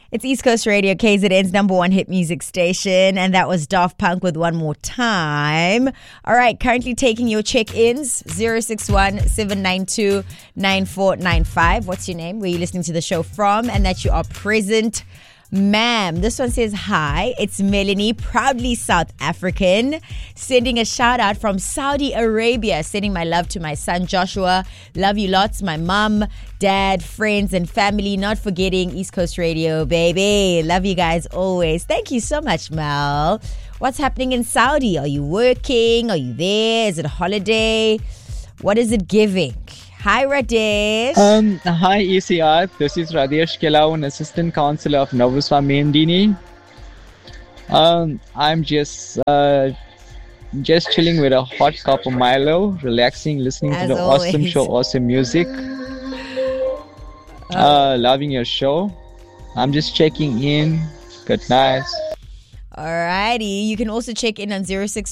It's East Coast Radio, KZN's number one hit music station, and that was Daft Punk with One More Time. All right, currently taking your check-ins, 061-792-9495. What's your name? Where are you listening to the show from? And that you are present. Ma'am, this one says, hi, it's Melanie, proudly South African, sending a shout out from Saudi Arabia, sending my love to my son Joshua. Love you lots, my mum, dad, friends, and family, not forgetting East Coast Radio, baby. Love you guys always. Thank you so much, Mel. What's happening in Saudi? Are you working? Are you there? Is it a holiday? What is it giving? Hi, Radesh. Hi, ECR. This is Radesh Kelau, an assistant counselor of Novuswami Indini. I'm just chilling with a hot cup of Milo, relaxing, listening to the always. Awesome show, awesome music. Loving your show. I'm just checking in. Good night. Alrighty, you can also check in on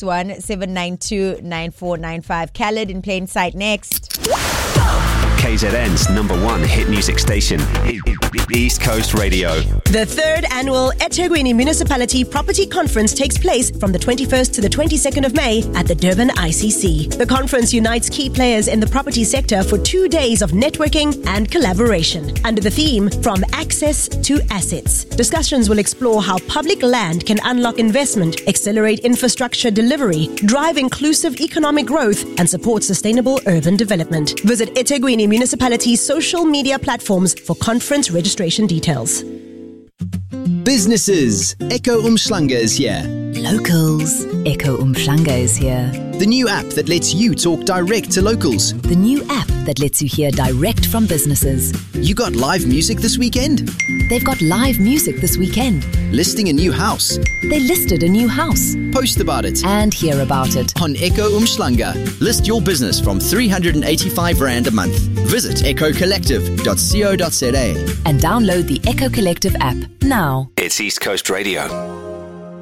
061-792-9495. Khaled in plain sight next. KZN's number one hit music station, East Coast Radio. The third annual eThekwini Municipality Property Conference takes place from the 21st to the 22nd of May at the Durban ICC. The conference unites key players in the property sector for 2 days of networking and collaboration under the theme From Access to Assets. Discussions will explore how public land can unlock investment, accelerate infrastructure delivery, drive inclusive economic growth, and support sustainable urban development. Visit eThekwini Municipality's social media platforms for conference registration details. Businesses, Echo Umhlanga is here. Locals, Echo Umhlanga is here. The new app that lets you talk direct to locals. The new app that lets you hear direct from businesses. You got live music this weekend? They've got live music this weekend. Listing a new house? They listed a new house. Post about it. And hear about it. On Echo Umhlanga. List your business from 385 Rand a month. Visit echocollective.co.za. And download the Echo Collective app now. It's East Coast Radio.